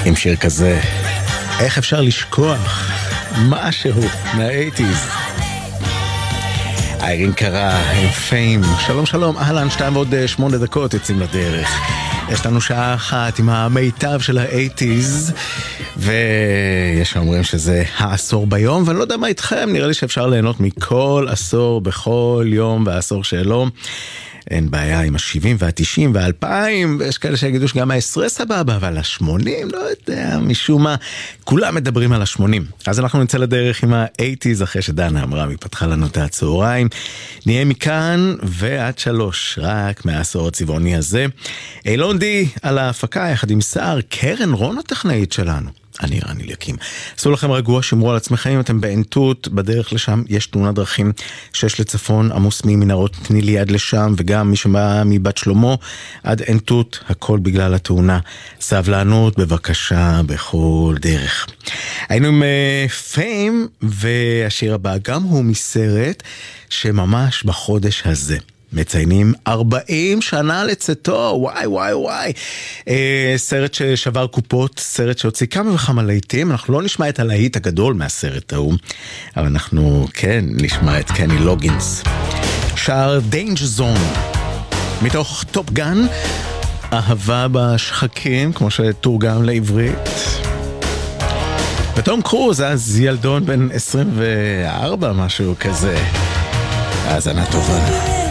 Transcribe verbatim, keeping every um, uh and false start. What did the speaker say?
עם שיר כזה, איך אפשר לשכוח משהו מה-שמונים? איירין קרא עם פיים. שלום שלום, אהלן, שתיים ועוד שמונה דקות יוצאים לדרך. יש לנו שעה אחת עם המיטב של ה-שמונים, ויש אומרים שזה העשור ביום, ואני לא יודע מה איתכם, נראה לי שאפשר ליהנות מכל עשור בכל יום והעשור שלו. אין בעיה עם ה-שבעים וה-תשעים וה-אלפיים, ויש כאלה שיגידו שגם ה-עשרה סבבה, אבל ה-שמונים, לא יודע, משום מה, כולם מדברים על ה-שמונים. אז אנחנו נצא לדרך עם ה-שמונים, אחרי שדנה אמרה, מפתחה לנו את הצהריים. נהיה מכאן ועד שלוש, רק מהעשור הצבעוני הזה. אילון די על ההפקה, יחד עם סער, קרן רון הטכנאית שלנו. אני רני ליקים. עשו לכם רגוע, שמרו על עצמכם, אם אתם באנטות, בדרך לשם יש תאונת דרכים, שש לצפון, עמוס ממנהרות פנילי עד לשם, וגם מי שבא מבת שלמה עד אנטות, הכל בגלל התאונה. סבלנות, בבקשה, בכל דרך. היינו עם פיים, והשיר הבא גם הוא מסרט, שממש בחודש הזה. מציינים ארבעים שנה לצאתו, וואי וואי וואי. אה, סרט ששבר קופות, סרט שהוציא כמה וכמה להיטים. אנחנו לא נשמע את הלהיט הגדול מהסרט ההוא, אבל אנחנו כן נשמע את קני לוגינס. שר דיינג'ר זון, מתוך טופ גן, אהבה בשחקים, כמו שתורגם לעברית. ותום קרוז, אז ילדון בן עשרים וארבע, משהו כזה. האזנה טובה.